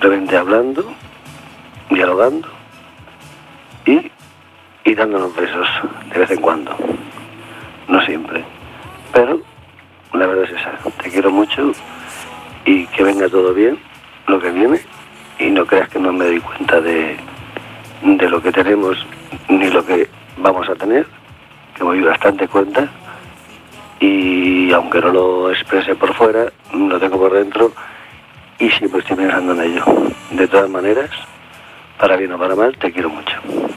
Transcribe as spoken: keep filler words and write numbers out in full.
simplemente hablando, dialogando y, y dándonos besos de vez en cuando. No siempre, pero la verdad es esa. Te quiero mucho y que venga todo bien lo que viene, y no creas que no me doy cuenta de, de lo que tenemos ni lo que vamos a tener, que me doy bastante cuenta, y aunque no lo exprese por fuera, lo tengo por dentro y siempre estoy pensando en ello. De todas maneras, para bien o para mal, te quiero mucho.